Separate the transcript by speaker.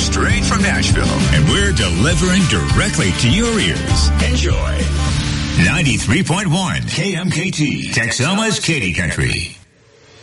Speaker 1: straight from Nashville. And we're delivering directly to your ears. Enjoy. 93.1 KMKT, Texoma's Katy Country.